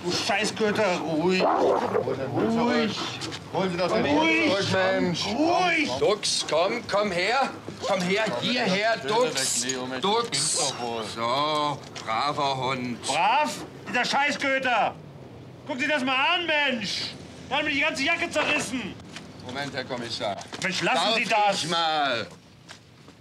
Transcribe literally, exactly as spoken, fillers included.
Du Scheißköter, ruhig. Ruhig. Holen Sie das Ruhig. zurück, Mensch. Ruhig. Dux, komm, komm her. Komm her, hierher, Dux. Dux. So, braver Hund. Brav? Dieser Scheißköter. Guck dir das mal an, Mensch. Da hat mir die ganze Jacke zerrissen. Moment, Herr Kommissar. Mensch, lassen Sie Darf das. ich mal.